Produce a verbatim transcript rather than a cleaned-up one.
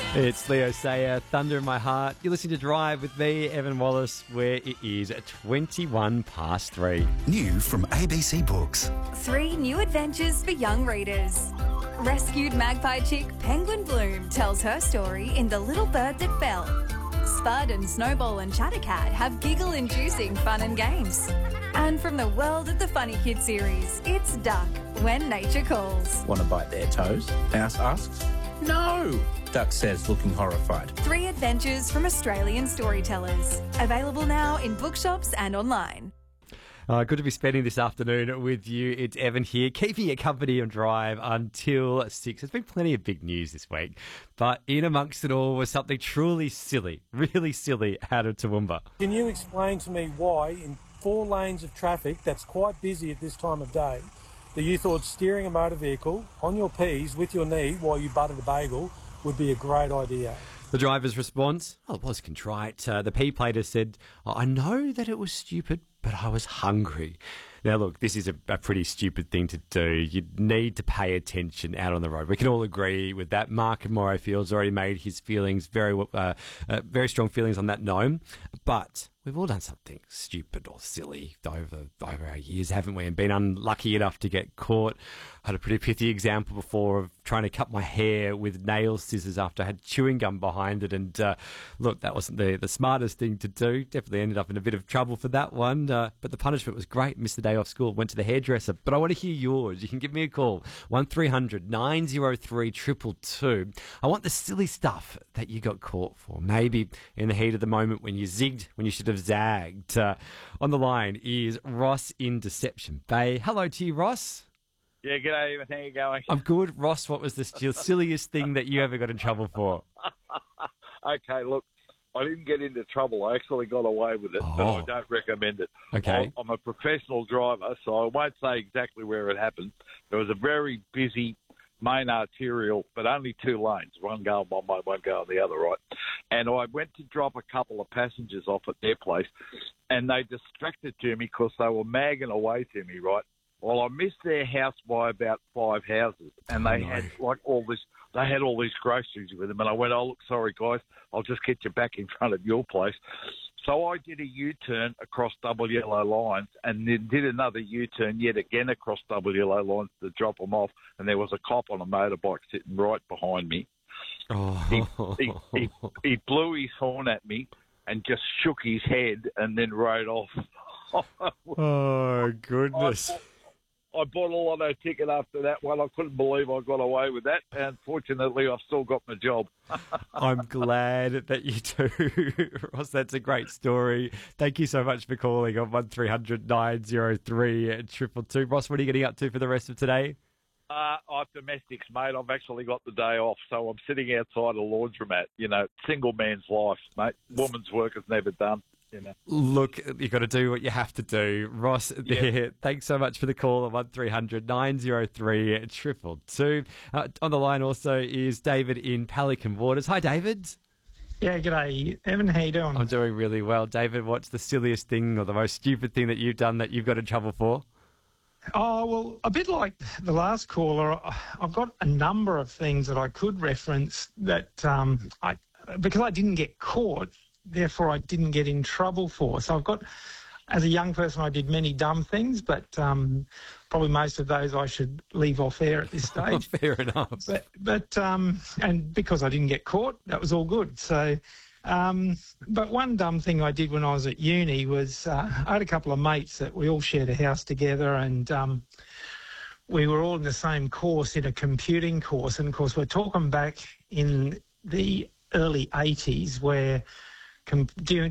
It's Leo Sayer, Thunder in My Heart. You're listening to Drive with me, Evan Wallace, where it is twenty-one past three. New from A B C Books. Three new adventures for young readers. Rescued magpie chick Penguin Bloom tells her story in The Little Bird That Fell. Spud and Snowball and Chattercat have giggle-inducing fun and games. And from the world of the Funny Kid series, it's Duck, When Nature Calls. Want to bite their toes? Mouse asks. No, Duck says, looking horrified. Three adventures from Australian storytellers. Available now in bookshops and online. Uh, good to be spending this afternoon with you. It's Evan here, keeping you company on Drive until six. There's been plenty of big news this week, but in amongst it all was something truly silly, really silly out of Toowoomba. Can you explain to me why in four lanes of traffic that's quite busy at this time of day, that you thought steering a motor vehicle on your P's with your knee while you buttered a bagel would be a great idea? The driver's response, oh, it was contrite. Uh, the P-plater said, oh, I know that it was stupid, but I was hungry. Now, look, this is a, a pretty stupid thing to do. You need to pay attention out on the road. We can all agree with that. Mark in Morayfield's already made his feelings very, uh, uh, very strong feelings on that gnome. But we've all done something stupid or silly over over our years, haven't we? And been unlucky enough to get caught. I had a pretty pithy example before of trying to cut my hair with nail scissors after I had chewing gum behind it. And uh, look, that wasn't the, the smartest thing to do. Definitely ended up in a bit of trouble for that one. Uh, but the punishment was great. Missed the day off school, went to the hairdresser. But I want to hear yours. You can give me a call, one three hundred nine oh three two two two. I want the silly stuff that you got caught for. Maybe in the heat of the moment when you zigged, when you should have zagged. Uh, on the line is Ross in Deception Bay. Hello to you, Ross. Yeah, g'day, Evan. How you going? I'm good. Ross, what was the silliest thing that you ever got in trouble for? Okay, look, I didn't get into trouble. I actually got away with it, Oh. but I don't recommend it. Okay. I'm a professional driver, so I won't say exactly where it happened. There was a very busy main arterial, but only two lanes, one going one way, one going the other, right? And I went to drop a couple of passengers off at their place, and they distracted to me because they were magging away to me, right? Well, I missed their house by about five houses, and Oh, they no. had like all this. They had all these groceries with them, and I went, "Oh, look, sorry guys, I'll just get you back in front of your place." So I did a U-turn across double yellow lines, and then did another U-turn yet again across double yellow lines to drop them off. And there was a cop on a motorbike sitting right behind me. He, Oh. he, he, he blew his horn at me and just shook his head and then rode off. Oh, goodness. I bought a lotto ticket after that one. I couldn't believe I got away with that. And fortunately, I've still got my job. I'm glad that you do, Ross. That's a great story. Thank you so much for calling on one three hundred nine oh three two two two. Ross, what are you getting up to for the rest of today? Uh, I've domestics, mate. I've actually got the day off, so I'm sitting outside a laundromat. You know, single man's life, mate. Woman's work is never done. You know. Look, you've got to do what you have to do. Ross, Yeah. there, thanks so much for the call on one three hundred nine oh three two two two. Uh, on the line also is David in Pelican Waters. Hi, David. Yeah, g'day, Evan. How you doing? I'm doing really well. David, what's the silliest thing or the most stupid thing that you've done that you've got in trouble for? Oh, well, a bit like the last caller, I've got a number of things that I could reference that um, I, because I didn't get caught, therefore I didn't get in trouble for. So I've got, as a young person, I did many dumb things, but um, probably most of those I should leave off air at this stage. Fair enough. But, but um, and because I didn't get caught, that was all good. So, um, but one dumb thing I did when I was at uni was uh, I had a couple of mates that we all shared a house together, and um, we were all in the same course, in a computing course. And of course, we're talking back in the early eighties where com-